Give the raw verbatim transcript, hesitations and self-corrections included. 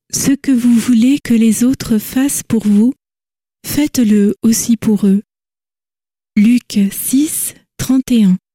Ce que vous voulez que les autres fassent pour vous, faites-le aussi pour eux. Luc six, trente et un.